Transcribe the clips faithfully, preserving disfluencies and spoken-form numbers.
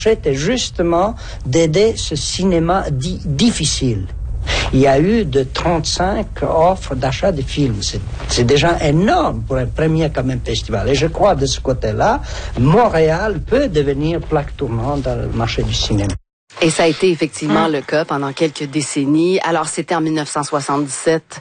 C'était justement d'aider ce cinéma dit difficile. Il y a eu de trente-cinq offres d'achat de films. C'est, c'est déjà énorme pour un premier quand même festival. Et je crois de ce côté-là, Montréal peut devenir plaque tournante dans le marché du cinéma. Et ça a été effectivement mmh. le cas pendant quelques décennies. Alors, c'était en dix-neuf cent soixante-dix-sept,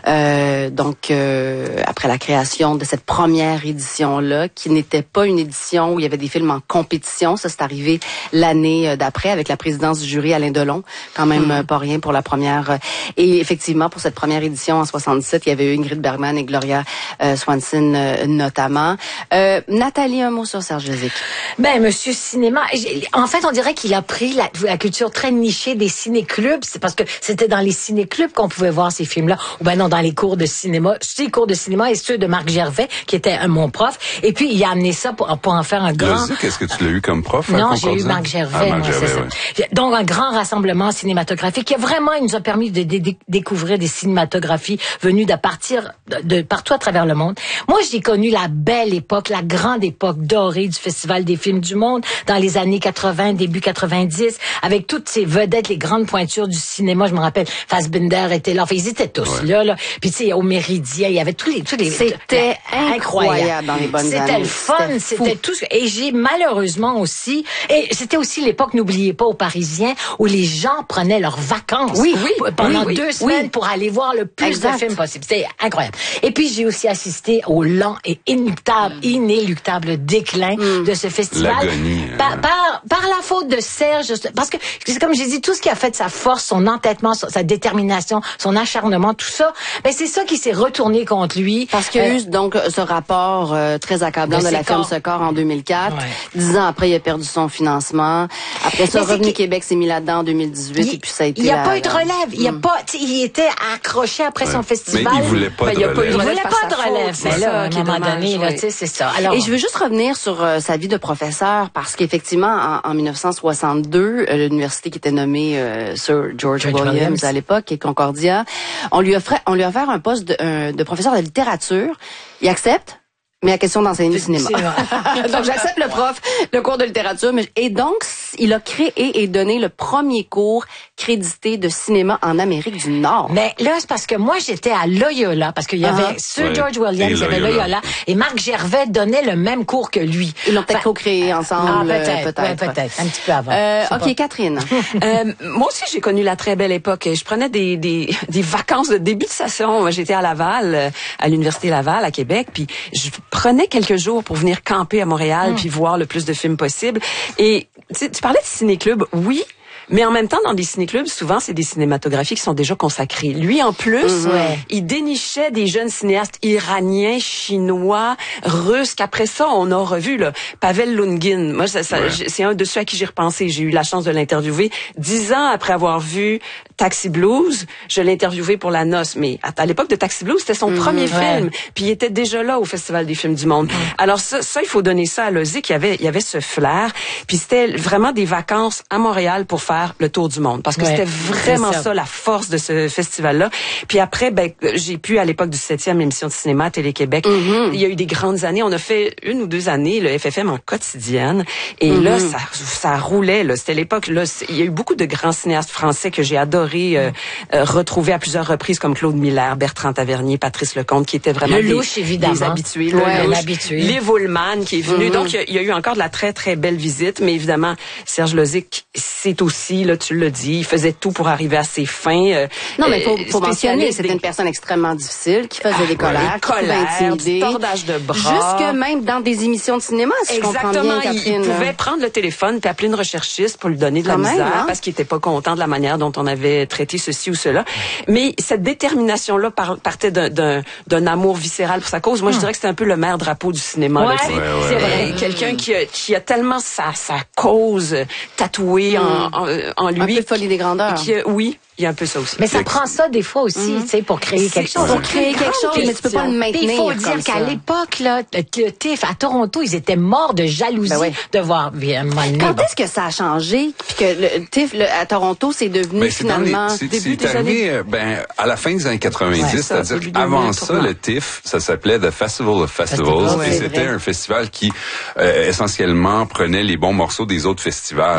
euh, donc euh, après la création de cette première édition-là, qui n'était pas une édition où il y avait des films en compétition. Ça, c'est arrivé l'année d'après avec la présidence du jury Alain Delon, quand même mmh. pas rien pour la première. Et effectivement, pour cette première édition en soixante-dix-sept, il y avait eu Ingrid Bergman et Gloria euh, Swanson euh, notamment. Euh, Nathalie, un mot sur Serge Lezic. Ben, Monsieur Cinéma, en fait, on dirait qu'il a pris la la culture très nichée des ciné-clubs, c'est parce que c'était dans les ciné-clubs qu'on pouvait voir ces films-là, ou ben non, dans les cours de cinéma, ces cours de cinéma et ceux de Marc Gervais, qui était un, mon prof, et puis il a amené ça pour, pour en faire un grand... Qu'est-ce que tu l'as eu comme prof? Non, j'ai eu Marc Gervais, ah, Marc moi, Gervais, c'est ouais. ça. Donc, un grand rassemblement cinématographique qui a vraiment, il nous a permis de, de, de découvrir des cinématographies venues de partir de, de partout à travers le monde. Moi, j'ai connu la belle époque, la grande époque dorée du Festival des films du monde, dans les années quatre-vingts, début quatre-vingt-dix, avec toutes ces vedettes, les grandes pointures du cinéma. Je me rappelle, Fassbinder était là. Enfin, ils étaient tous ouais. là, là. Puis, tu sais, au Méridien, il y avait tous les... Tous les c'était incroyable, incroyable dans les bonnes c'était années. Le fun, c'était, c'était tout ce... Et j'ai malheureusement aussi... Et c'était aussi l'époque, n'oubliez pas, aux Parisiens, où les gens prenaient leurs vacances oui, oui, pendant oui, oui, deux semaines oui. pour aller voir le plus exact. de films possible. C'était incroyable. Et puis, j'ai aussi assisté au lent et inéluctable, mm. inéluctable déclin mm. de ce festival. L'agonie. Par, par, par la faute de Serge, parce que, comme j'ai dit, tout ce qui a fait de sa force, son entêtement, sa détermination, son acharnement, tout ça, ben c'est ça qui s'est retourné contre lui. Parce qu'il y a euh, eu donc ce rapport euh, très accablant de, de la Film Secor en deux mille quatre. Ouais. Dix ans après, il a perdu son financement. Après ça, Revenu qu... Québec s'est mis là-dedans en deux mille dix-huit il, et puis ça a été. Il n'y a la, pas eu de relève. La... Il y a pas. Il était accroché après ouais. son festival. Mais il voulait pas ben, de il relève. Il voulait pas de relève. Mais là, à un moment donné, là, tu sais, c'est ça. Alors. Et je veux juste revenir sur euh, sa vie de professeur parce qu'effectivement, en, en dix-neuf cent soixante-deux, euh, l'université qui était nommée euh, Sir George, George Williams, Williams à l'époque et Concordia, on lui offrait, on lui a offert un poste de, euh, de professeur de littérature. Il accepte. Mais à question d'enseigner le cinéma. Donc, j'accepte le prof, le cours de littérature. Mais, et donc, il a créé et donné le premier cours crédité de cinéma en Amérique du Nord. Mais là, c'est parce que moi, j'étais à Loyola, parce qu'il y avait uh-huh. Sir ouais. George Williams, il y avait Loyola, et Marc Gervais donnait le même cours que lui. Ils l'ont peut-être co-créé ensemble. Ah, peut-être, peut-être. Ouais, peut-être, un petit peu avant. Euh, OK, pas. Catherine. euh, moi aussi, j'ai connu la très belle époque. Je prenais des, des, des vacances de début de session. J'étais à Laval, à l'Université Laval, à Québec, puis je prenais quelques jours pour venir camper à Montréal mmh. puis voir le plus de films possible. Et tu, tu parlais de ciné-club, oui, mais en même temps, dans des ciné-clubs, souvent, c'est des cinématographies qui sont déjà consacrées. Lui, en plus, mmh. il dénichait des jeunes cinéastes iraniens, chinois, russes, qu'après ça, on a revu, là, Pavel Lungin. Moi, ça, ça, ouais. c'est un de ceux à qui j'ai repensé. J'ai eu la chance de l'interviewer. Dix ans après avoir vu Taxi Blues, je l'ai interviewé pour La Noce. Mais à, à l'époque de Taxi Blues, c'était son mmh, premier ouais. film. Puis il était déjà là au Festival des films du monde. Mmh. Alors ça, ça, il faut donner ça à Lezic. Il y avait, il y avait ce flair. Puis c'était vraiment des vacances à Montréal pour faire le tour du monde. Parce que ouais, c'était vraiment ça. ça, la force de ce festival-là. Puis après, ben, j'ai pu, à l'époque du septième émission de cinéma à Télé-Québec, mmh. il y a eu des grandes années. On a fait une ou deux années le F F M en quotidienne. Et mmh. là, ça, ça roulait, là. C'était l'époque, là. Il y a eu beaucoup de grands cinéastes français que j'ai adoré Euh, euh, retrouvé à plusieurs reprises comme Claude Miller, Bertrand Tavernier, Patrice Lecomte, qui étaient vraiment le des, louche, évidemment. des habitués. Ouais, le louche, l'habitué. Liv Ullmann qui est venu. Mm-hmm. Donc, il y, y a eu encore de la très, très belle visite. Mais évidemment, Serge Lezic, c'est aussi, là, tu l'as dit, il faisait tout pour arriver à ses fins. Euh, non, mais faut, faut mentionner, c'était des... une personne extrêmement difficile, qui faisait ah, des colères, ouais, qui pouvait intimider. Tordage de bras. Jusque même dans des émissions de cinéma, si Exactement, je comprends bien, Catherine. Il pouvait prendre le téléphone puis appeler une recherchiste pour lui donner de la Quand misère même, hein? parce qu'il était pas content de la manière dont on avait traité ceci ou cela. Mais cette détermination-là par, partait d'un, d'un, d'un amour viscéral pour sa cause. Moi, je dirais que c'était un peu le maire drapeau du cinéma. Ouais, là, ouais, ouais, c'est ouais. quelqu'un qui a, qui a tellement sa, sa cause tatouée mm. en, en, en lui. Un peu de folie des grandeurs. Qui, oui. Il y a un peu ça aussi. Mais ça prend ça des fois aussi, mm-hmm. tu sais, pour créer quelque chose. Pour créer quelque chose, question. mais tu peux pas le maintenir. Il faut dire qu'à ça. l'époque, là, le T I F à Toronto, ils étaient morts de jalousie ben oui. de voir bien Monet. Quand est-ce que ça a changé, puis que le T I F le, à Toronto, c'est devenu ben, finalement c'est, début c'est des arrivé, années... ben, à la fin des années quatre-vingt-dix, ouais, ça, c'est-à-dire qu'avant ça, le T I F, ça s'appelait The Festival of Festivals, Festival, et c'était vrai. un festival qui euh, essentiellement prenait les bons morceaux des autres festivals.